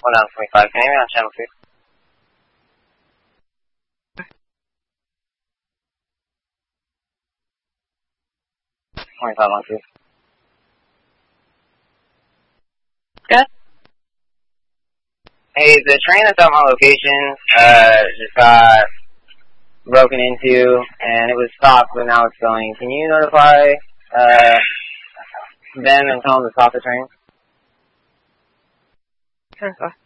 125. Can you hear me on channel 2? 25 on 2. Good. Hey, the train that's at my location, just got broken into, and it was stopped, but now it's going. Can you notify, them and tell them to stop the train? Sure.